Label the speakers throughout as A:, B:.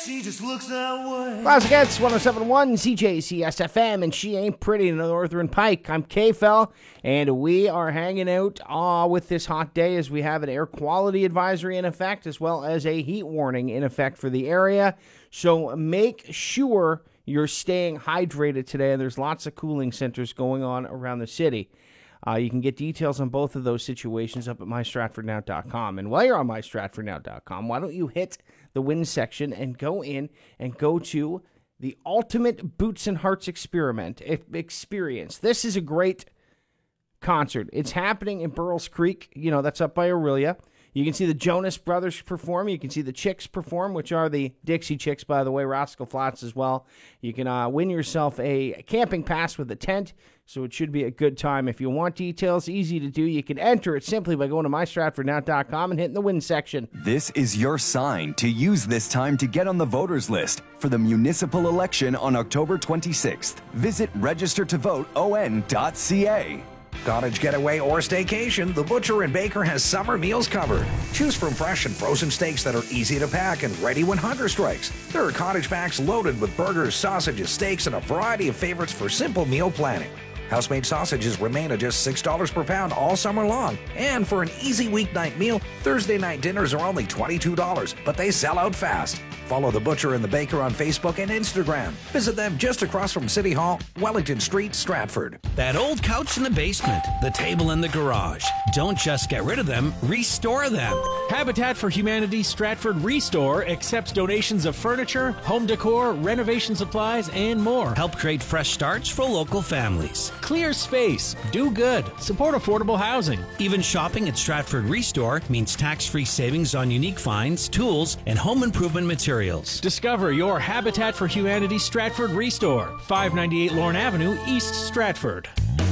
A: she just looks that way.
B: Classic Hits, 107.1 CJCS FM, and she ain't pretty in the Northern Pike. I'm K-Fel, and we are hanging out with this hot day as we have an air quality advisory in effect, as well as a heat warning in effect for the area. So make sure you're staying hydrated today. There's lots of cooling centers going on around the city. You can get details on both of those situations up at mystratfordnow.com. And while you're on mystratfordnow.com, why don't you hit the win section and go in and go to the Ultimate Boots and Hearts Experience. This is a great concert. It's happening in Burles Creek. You know, that's up by Aurelia. You can see the Jonas Brothers perform. You can see the Chicks perform, which are the Dixie Chicks, by the way, Rascal Flatts as well. You can win yourself a camping pass with a tent, so it should be a good time. If you want details, easy to do. You can enter it simply by going to mystratfordnow.com and hitting the win section.
C: This is your sign to use this time to get on the voters list for the municipal election on October 26th. Visit registertovoteon.ca.
D: Cottage getaway or staycation, the Butcher and Baker has summer meals covered. Choose from fresh and frozen steaks that are easy to pack and ready when hunger strikes. There are cottage packs loaded with burgers, sausages, steaks, and a variety of favorites for simple meal planning. House-made sausages remain at just $6 per pound all summer long. And for an easy weeknight meal, Thursday night dinners are only $22, but they sell out fast. Follow the Butcher and the Baker on Facebook and Instagram. Visit them just across from City Hall, Wellington Street, Stratford.
E: That old couch in the basement, the table in the garage. Don't just get rid of them, restore them.
F: Habitat for Humanity Stratford Restore accepts donations of furniture, home decor, renovation supplies, and more.
E: Help create fresh starts for local families.
F: Clear space, do good, support affordable housing.
E: Even shopping at Stratford Restore means tax-free savings on unique finds, tools, and home improvement materials.
F: Discover your Habitat for Humanity Stratford Restore, 598 Lorne Avenue, East Stratford.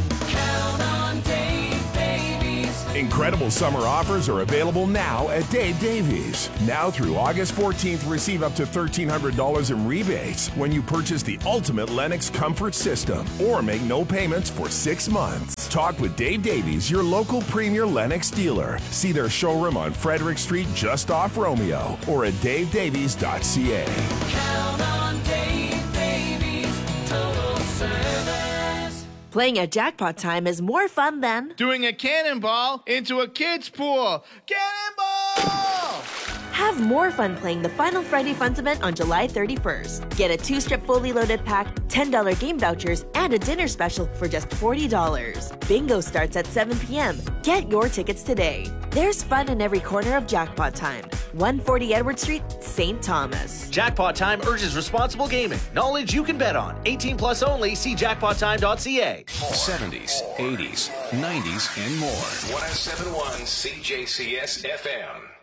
A: Count on Dave Davies.
G: Incredible summer offers are available now at Dave Davies. Now through August 14th, receive up to $1,300 in rebates when you purchase the Ultimate Lennox Comfort System or make no payments for 6 months. Talk with Dave Davies, your local premier Lennox dealer. See their showroom on Frederick Street just off Romeo or at davedavies.ca.
A: Count on Dave Davies. Total service.
H: Playing at Jackpot Time is more fun than
I: doing a cannonball into a kid's pool. Cannonball!
H: Have more fun playing the Final Friday Funds event on July 31st. Get a 2-strip fully loaded pack, $10 game vouchers, and a dinner special for just $40. Bingo starts at 7 p.m. Get your tickets today. There's fun in every corner of Jackpot Time. 140 Edward Street, St. Thomas.
J: Jackpot Time urges responsible gaming. Knowledge you can bet on. 18 plus only. See jackpottime.ca.
K: 70s, 80s, 90s, and more. 107.1 CJCS FM.